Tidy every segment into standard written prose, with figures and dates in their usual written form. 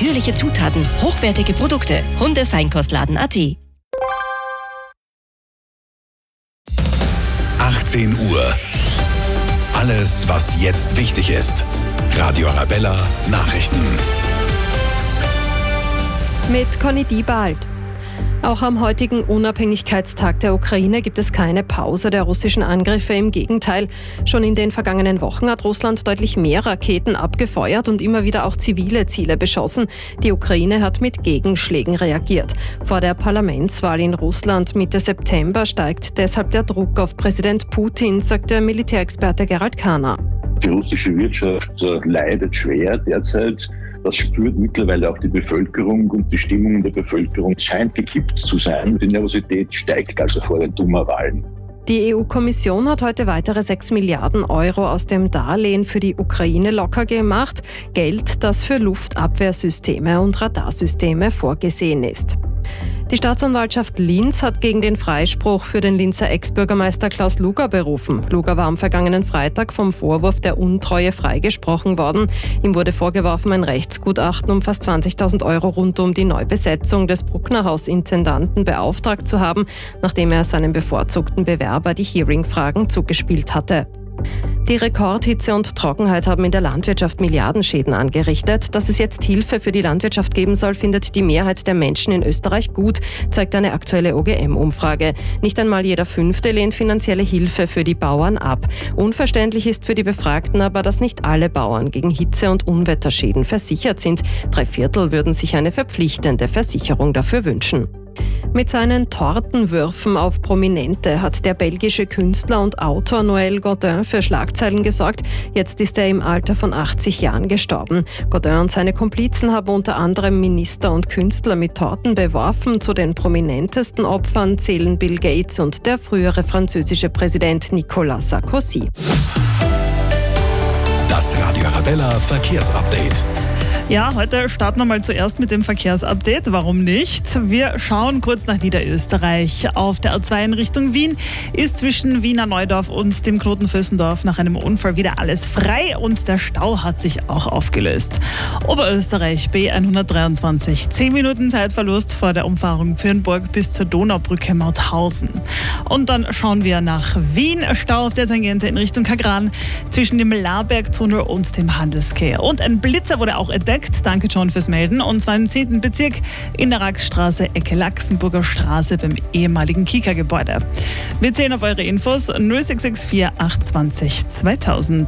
natürliche Zutaten, hochwertige Produkte. Hundefeinkostladen.at. 18 Uhr. Alles, was jetzt wichtig ist. Radio Arabella Nachrichten. Mit Conny Diebald. Auch am heutigen Unabhängigkeitstag der Ukraine gibt es keine Pause der russischen Angriffe. Im Gegenteil, schon in den vergangenen Wochen hat Russland deutlich mehr Raketen abgefeuert und immer wieder auch zivile Ziele beschossen. Die Ukraine hat mit Gegenschlägen reagiert. Vor der Parlamentswahl in Russland Mitte September steigt deshalb der Druck auf Präsident Putin, sagt der Militärexperte Gerald Kahner. Die russische Wirtschaft leidet schwer derzeit. Das spürt mittlerweile auch die Bevölkerung und die Stimmung der Bevölkerung scheint gekippt zu sein. Die Nervosität steigt also vor den Duma-Wahlen. Die EU-Kommission hat heute weitere 6 Milliarden Euro aus dem Darlehen für die Ukraine locker gemacht. Geld, das für Luftabwehrsysteme und Radarsysteme vorgesehen ist. Die Staatsanwaltschaft Linz hat gegen den Freispruch für den Linzer Ex-Bürgermeister Klaus Luger berufen. Luger war am vergangenen Freitag vom Vorwurf der Untreue freigesprochen worden. Ihm wurde vorgeworfen, ein Rechtsgutachten um fast 20.000 Euro rund um die Neubesetzung des Brucknerhaus-Intendanten beauftragt zu haben, nachdem er seinem bevorzugten Bewerber die Hearing-Fragen zugespielt hatte. Die Rekordhitze und Trockenheit haben in der Landwirtschaft Milliardenschäden angerichtet. Dass es jetzt Hilfe für die Landwirtschaft geben soll, findet die Mehrheit der Menschen in Österreich gut, zeigt eine aktuelle OGM-Umfrage. Nicht einmal jeder Fünfte lehnt finanzielle Hilfe für die Bauern ab. Unverständlich ist für die Befragten aber, dass nicht alle Bauern gegen Hitze- und Unwetterschäden versichert sind. 3/4 würden sich eine verpflichtende Versicherung dafür wünschen. Mit seinen Tortenwürfen auf Prominente hat der belgische Künstler und Autor Noël Godin für Schlagzeilen gesorgt. Jetzt ist er im Alter von 80 Jahren gestorben. Godin und seine Komplizen haben unter anderem Minister und Künstler mit Torten beworfen. Zu den prominentesten Opfern zählen Bill Gates und der frühere französische Präsident Nicolas Sarkozy. Das Radio Arabella Verkehrsupdate. Ja, heute starten wir mal zuerst mit dem Verkehrsupdate. Warum nicht? Wir schauen kurz nach Niederösterreich. Auf der A2 in Richtung Wien ist zwischen Wiener Neudorf und dem Knoten Vösendorf nach einem Unfall wieder alles frei und der Stau hat sich auch aufgelöst. Oberösterreich B123. 10 Minuten Zeitverlust vor der Umfahrung Pyrnburg bis zur Donaubrücke Mauthausen. Und dann schauen wir nach Wien. Stau auf der Tangente in Richtung Kagran zwischen dem Laarbergtunnel und dem Handelsquai. Und ein Blitzer wurde auch entdeckt. Danke John fürs Melden. Und zwar im 10. Bezirk in der Raxstraße, Ecke Laxenburger Straße beim ehemaligen Kika-Gebäude. Wir zählen auf eure Infos 0664 820 2000.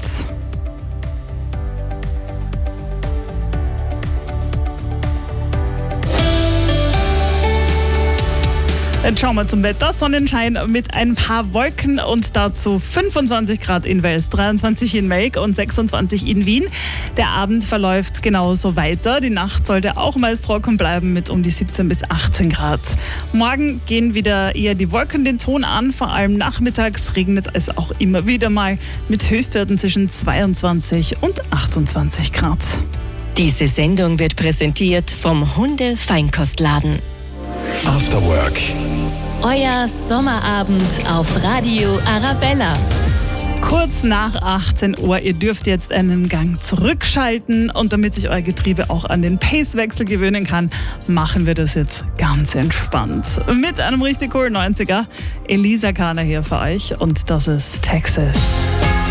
Jetzt schauen wir zum Wetter. Sonnenschein mit ein paar Wolken und dazu 25 Grad in Wels, 23 in Melk und 26 in Wien. Der Abend verläuft genauso weiter. Die Nacht sollte auch meist trocken bleiben mit um die 17 bis 18 Grad. Morgen gehen wieder eher die Wolken den Ton an. Vor allem nachmittags regnet es auch immer wieder mal mit Höchstwerten zwischen 22 und 28 Grad. Diese Sendung wird präsentiert vom Hundefeinkostladen. After Work. Euer Sommerabend auf Radio Arabella. Kurz nach 18 Uhr, ihr dürft jetzt einen Gang zurückschalten und damit sich euer Getriebe auch an den Pacewechsel gewöhnen kann, machen wir das jetzt ganz entspannt. Mit einem richtig coolen 90er. Elisa Kahner hier für euch und das ist Texas.